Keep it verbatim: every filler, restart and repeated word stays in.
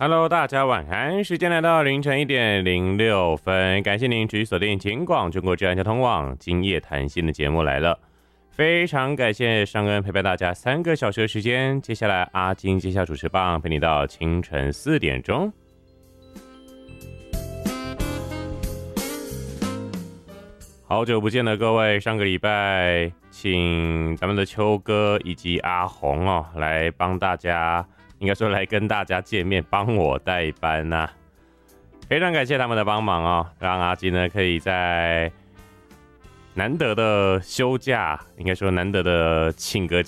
Hello， 大家晚安，时间来到凌晨一点零六分，感谢您持续锁定警广中国治安交通网今夜谈心的节目来了，非常感谢尚恩陪伴大家三个小时的时间，接下来阿金接下主持棒陪你到清晨四点钟。好久不见的各位，上个礼拜请咱们的秋哥以及阿红哦来帮大家。应该说来跟大家见面，帮我代班呐、啊，非常感谢他们的帮忙哦，让阿金呢可以在难得的休假，应该说难得的请个